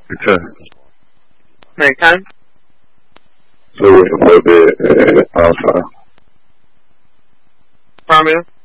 Okay. Nighttime? So waiting for the outside. Pardon me?